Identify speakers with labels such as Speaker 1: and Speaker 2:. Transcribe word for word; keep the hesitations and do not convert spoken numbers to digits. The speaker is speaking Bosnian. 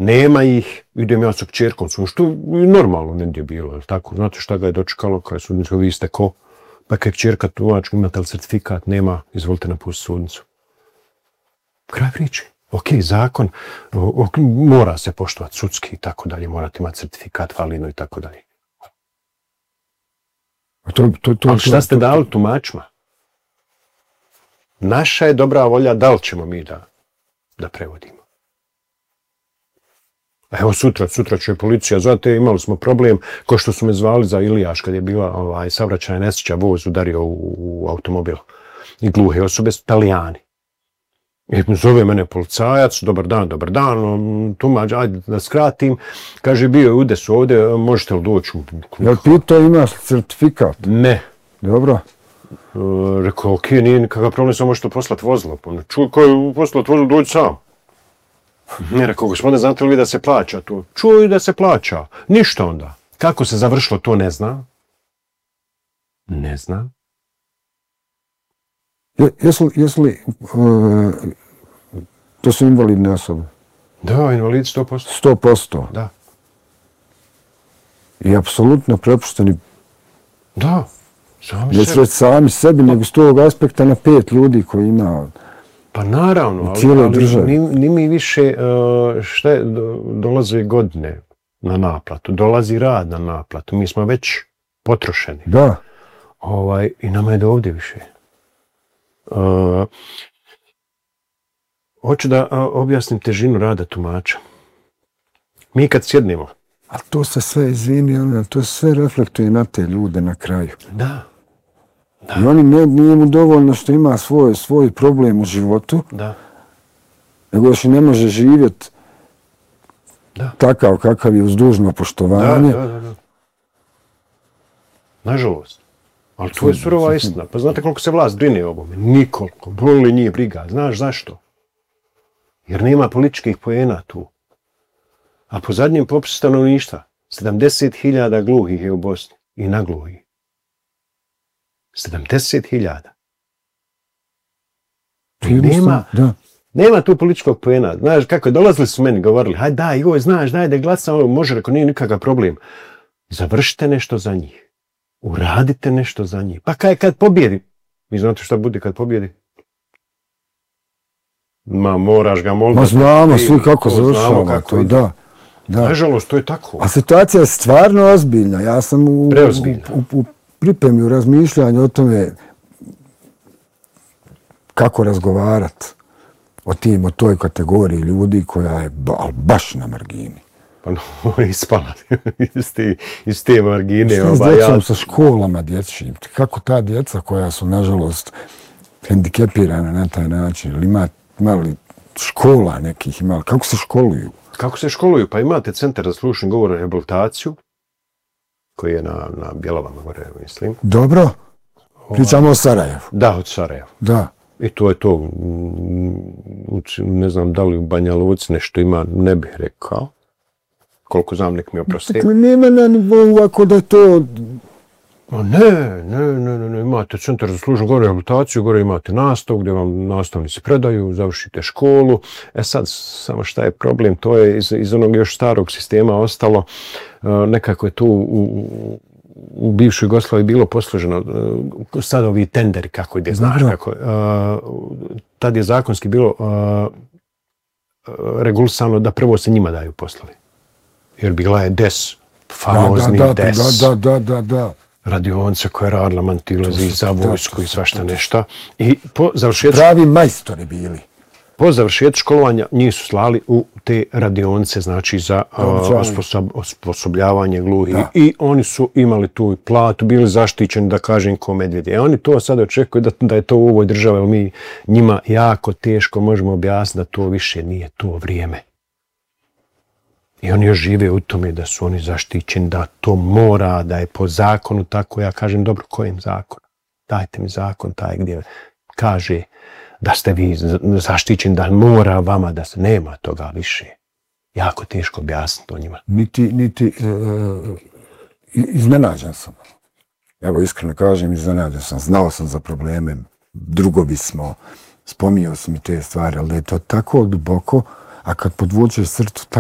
Speaker 1: Nema ih, idem ja sa kćerkom, što je normalno negdje bilo, tako? Znate šta ga je dočekalo, kada je sudnica, vi ste ko? Pa kada je kćerka tumačka, imate li certifikat? Nema, izvolite napustiti sudnicu. Kraj priče. Ok, zakon, ok, mora se poštovati sudski i tako dalje, morate imati certifikat validno i tako dalje.
Speaker 2: To, to, to,
Speaker 1: Ali šta ste
Speaker 2: to, to,
Speaker 1: dali tumačima? Naša je dobra volja, da li ćemo mi da, da prevodimo. Evo sutra, sutra će policija, znate, imali smo problem, ko što su me zvali za Ilijaš, kad je bila ovaj, saobraćajna nesreća, voz udario u, u automobil. I gluhe osobe su Italijani. I zove mene policajac, dobar dan, dobar dan, tumač, ajde da skratim. Kaže, bio je udes ovdje, možete li doći?
Speaker 2: Jel pitao imaš certifikat?
Speaker 1: Ne.
Speaker 2: Dobro.
Speaker 1: Uh, rekao, ok, nije nikakav problem, samo možete poslati vozilo. Čuj, ko je poslati vozilo, dođi sam. Ne, rekao, gospodine, znate li vi da se plaća to? Čuj da se plaća. Ništa onda. Kako se završilo, to ne zna. Ne zna.
Speaker 2: Jesu, jesu li, uh, to su invalidne osobe?
Speaker 1: Da, invalidi sto posto.
Speaker 2: sto posto?
Speaker 1: Da.
Speaker 2: I apsolutno prepušteni.
Speaker 1: Da, sami
Speaker 2: sebi. Neću sami sebi, nego s tog aspekta na pet ljudi koji ima.
Speaker 1: Pa naravno, ali, ali ni, ni mi više uh, šta je, do, dolaze godine na naplatu, dolazi rad na naplatu, mi smo već potrošeni.
Speaker 2: Da.
Speaker 1: Ovaj, i nama je do ovdje više. Uh, hoću da uh, objasnim težinu rada tumača. Mi kad sjednemo...
Speaker 2: A to se sve, izvini, to sve reflektuje na te ljude na kraju.
Speaker 1: Da. Da.
Speaker 2: I oni ne, nije mu dovoljno što ima svoj, svoj problem u životu,
Speaker 1: da.
Speaker 2: Nego još i ne može živjeti
Speaker 1: da.
Speaker 2: Takav kakav je uz dužno poštovanje.
Speaker 1: Da, da, da, da. Nažalost. Ali to je surova istina. Pa znate koliko se vlast brine o ovome? Nikoliko. Boli nije briga. Znaš zašto? Jer nema političkih poena tu. A po zadnjem popisu stanovništva, sedamdeset hiljada gluhih je u Bosni i nagluhih. sedamdeset hiljada. Nema,
Speaker 2: da.
Speaker 1: nema tu političkog poena. Znaš kako je, dolazili su meni, govorili, hajde daj, joj, znaš, daj da glasam, može, ako nije nikakav problem. Završite nešto za njih. Uradite nešto za njih. Pa kaj kad pobjedi? Vi znate šta bude kad pobjedi? Ma, moraš ga moliti.
Speaker 2: Ma znamo svi kako završava
Speaker 1: kako
Speaker 2: to, da. Da.
Speaker 1: Nažalost, to je tako.
Speaker 2: A situacija je stvarno ozbiljna. Ja sam u, u, u pripremi, u razmišljanju o tome kako razgovarati o tim, o toj kategoriji ljudi koja je ba, baš na margini.
Speaker 1: Pa no, ispala iz te, iz te margine.
Speaker 2: Šta s djecom, ja... sa školama dječjim? Kako ta djeca koja su, nažalost, hendikepirana na taj način, ili ima, ima li škola nekih, ima li, kako se školuju?
Speaker 1: Kako se školuju? Pa imate centar za slušni govor i rehabilitaciju, koji je na, na Bjelovama, gore, mislim.
Speaker 2: Dobro. Pričamo o Sarajevu.
Speaker 1: Da, od Sarajeva.
Speaker 2: Da.
Speaker 1: I to je to. Ne znam da li u Banja Luci nešto ima, ne bih rekao. Koliko znam, nek mi oprosti.
Speaker 2: Dakle, nema na nivou ako da to...
Speaker 1: O, ne, ne, ne, ne, ne, imate centar za služnu gore rehabilitaciju, gore imate nastavu gdje vam nastavnici predaju, završite školu. E sad, samo šta je problem, to je iz, iz onog još starog sistema ostalo. E, nekako je to u, u, u bivšoj Jugoslaviji bilo posluženo. E, sad ovi tenderi, kako ide, znaš kako. E, tad je zakonski bilo e, regulisano da prvo se njima daju poslovi. Jer bila je D E S, famozni
Speaker 2: da, da,
Speaker 1: D E S.
Speaker 2: Da, da, da, da.
Speaker 1: Radionca koja je radila mantilozi za vojsku i svašta nešto. I po završetku...
Speaker 2: Pravi majstori bili.
Speaker 1: Po završetku školovanja njih su slali u te radionce, znači za osposob, osposobljavanje gluhih. I oni su imali tu platu, bili zaštićeni, da kažem, ko medvjedi. E oni to sad očekuju da, da je to u ovoj državi, ali mi njima jako teško možemo objasniti da to više nije to vrijeme. I oni još žive u tome da su oni zaštićeni, da to mora, da je po zakonu tako. Ja kažem, dobro, kojem zakonu? Dajte mi zakon taj gdje kaže da ste vi zaštićeni, da mora vama, da se nema toga više. Jako teško objasniti o njima.
Speaker 2: Niti, niti, uh, iznenađen sam. Evo, iskreno kažem, iznenađen sam. Znao sam za probleme, drugovi smo, spominjao sam i te stvari, ali da je to tako duboko, a kad podvučeš srcu,